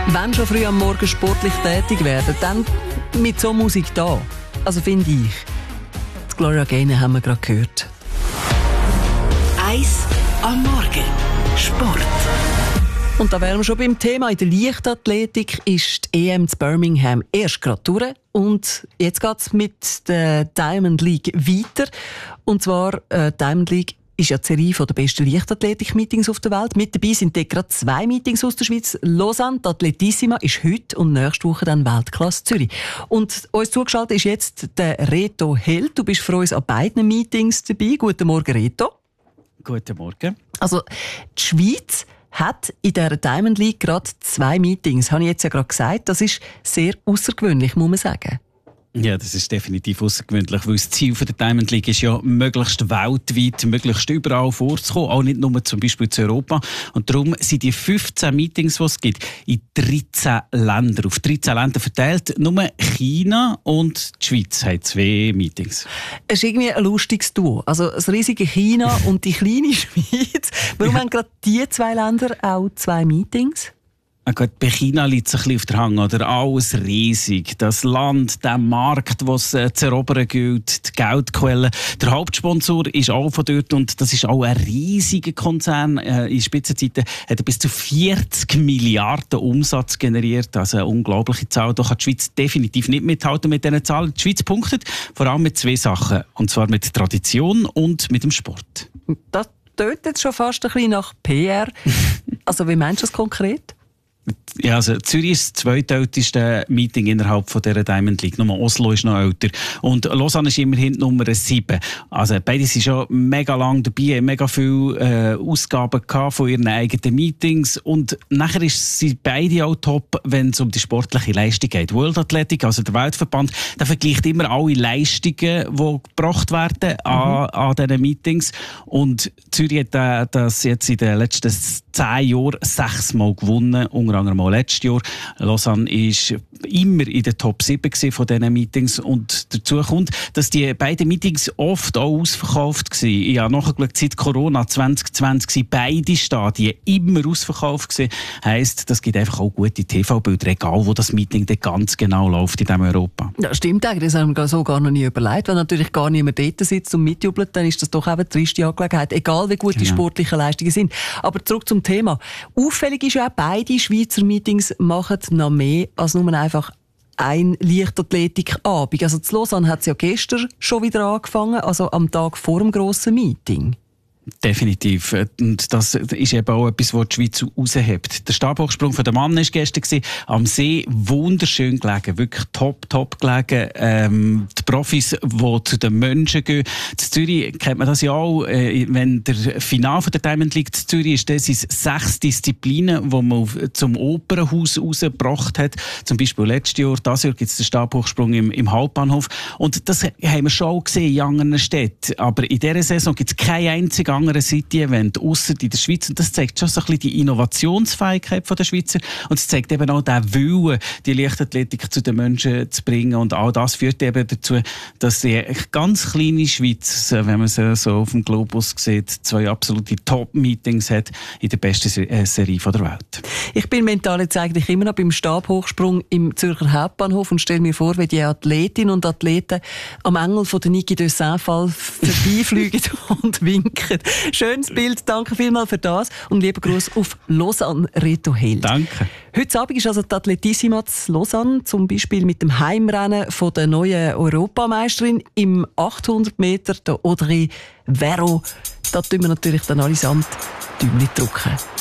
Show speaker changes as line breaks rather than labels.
Wenn schon früh am Morgen sportlich tätig werden, dann mit so Musik da. Also finde ich. Die Gloria Gaynor haben wir gerade gehört.
1 am Morgen. Sport.
Und da wären wir schon beim Thema. In der Leichtathletik ist die EM zu Birmingham erst gerade durch. Und jetzt geht es mit der Diamond League weiter. Und zwar, Diamond League ist ja die Serie der besten Leichtathletik-Meetings auf der Welt. Mit dabei sind dort gerade 2 Meetings aus der Schweiz. Lausanne, die Atletissima, ist heute und nächste Woche dann Weltklasse Zürich. Und uns zugeschaltet ist jetzt der Reto Held. Du bist für uns an beiden Meetings dabei. Guten Morgen, Reto.
Guten Morgen.
Also, die Schweiz hat in dieser Diamond League gerade 2 Meetings. Das habe ich jetzt ja gerade gesagt. Das ist sehr außergewöhnlich, muss man sagen.
Ja, das ist definitiv außergewöhnlich, weil das Ziel der Diamond League ist ja, möglichst weltweit, möglichst überall vorzukommen, auch nicht nur zum Beispiel zu Europa. Und darum sind die 15 Meetings, die es gibt, in 13 Ländern, auf 13 Länder verteilt. Nur China und die Schweiz haben 2 Meetings.
Es ist irgendwie ein lustiges Duo. Also das riesige China und die kleine Schweiz. Warum haben gerade diese 2 Länder auch 2 Meetings?
Bei China liegt es ein bisschen auf der Hand, oder? Alles riesig. Das Land, der Markt, den es zu erobern gilt, die Geldquelle. Der Hauptsponsor ist auch von dort und das ist auch ein riesiger Konzern. In Spitzenzeiten hat er bis zu 40 Milliarden Umsatz generiert. Also eine unglaubliche Zahl. Da kann die Schweiz definitiv nicht mithalten mit diesen Zahlen. Die Schweiz punktet vor allem mit 2 Sachen. Und zwar mit Tradition und mit dem Sport.
Das tönt jetzt schon fast ein bisschen nach PR. Also wie meinst du das konkret?
Ja, also Zürich ist das zweitälteste Meeting innerhalb von dieser Diamond League. Nur Oslo ist noch älter. Und Lausanne ist immerhin Nummer 7. Also beide sind schon mega lang dabei, haben mega viele Ausgaben gehabt von ihren eigenen Meetings. Und nachher sind beide auch top, wenn es um die sportliche Leistung geht. World Athletic, also der Weltverband, der vergleicht immer alle Leistungen, die gebracht werden an diesen Meetings. Und Zürich hat das jetzt in den letzten 10 Jahren 6 Mal gewonnen, unter anderem auch letztes Jahr. Lausanne war immer in der Top 7 von diesen Meetings. Und dazu kommt, dass die beiden Meetings oft auch ausverkauft waren. Ich habe nachgeschaut, seit Corona 2020 sind beide Stadien immer ausverkauft gewesen. Heisst, das gibt einfach auch gute TV-Bilder, egal wo das Meeting dann ganz genau läuft in diesem Europa.
Ja, stimmt eigentlich. Das haben wir so gar noch nie überlegt. Wenn natürlich gar niemand dort sitzt und mitjubelt, dann ist das doch eben eine triste Angelegenheit. Egal wie gut die sportlichen Leistungen sind. Aber zurück zum Thema. Auffällig ist ja auch, beide Schweizer Meetings machen noch mehr als nur einfach ein Leichtathletikabend. Also in Lausanne hat es ja gestern schon wieder angefangen, also am Tag vor dem grossen Meeting.
Definitiv. Und das ist eben auch etwas, was die Schweiz raushebt. Der Stabhochsprung von der Mann war gestern am See, wunderschön gelegen, wirklich top gelegen. Die Profis, die zu den Menschen gehen. In Zürich kennt man das ja auch, wenn der Finale der Diamond League in Zürich ist, das sind 6 Disziplinen, die man zum Opernhaus rausgebracht hat. Zum Beispiel letztes Jahr, dieses Jahr gibt es den Stabhochsprung im Hauptbahnhof. Und das haben wir schon auch gesehen in anderen Städten. Aber in dieser Saison gibt es keine einzige andere City-Event, ausser in der Schweiz. Und das zeigt schon so ein bisschen die Innovationsfähigkeit der Schweizer. Und es zeigt eben auch den Willen, die Leichtathletik zu den Menschen zu bringen. Und all das führt eben dazu, dass die ganz kleine Schweiz, wenn man sie so auf dem Globus sieht, 2 absolute Top-Meetings hat in der besten Serie der Welt.
Ich bin mental jetzt eigentlich immer noch beim Stabhochsprung im Zürcher Hauptbahnhof und stelle mir vor, wie die Athletinnen und Athleten am Engel von der Niki de Saint-Phal vorbeifliegen und winken. Schönes Bild, danke vielmals für das und lieben Gruß auf Lausanne, Reto Held.
Danke.
Heute Abend ist also die Atletissima zu Lausanne, zum Beispiel mit dem Heimrennen von der neuen Europameisterin im 800 Meter, der Audrey Verreau. Da tun wir natürlich dann allesamt Däumchen drücken.